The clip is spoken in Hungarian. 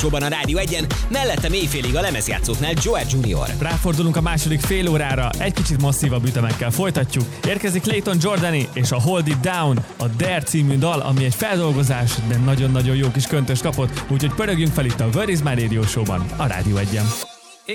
a Rádió 1-en, mellettem éjfélig a lemezjátszóknál Joe Junior. Ráfordulunk a második fél órára, egy kicsit masszívabb ütemekkel folytatjuk. Érkezik Clayton Jordani és a Hold It Down, a Dare című dal, ami egy feldolgozás, de nagyon-nagyon jó kis köntös kapott, úgyhogy pörögjünk fel itt a Where Is My Radio Show-ban, a Rádió 1-en.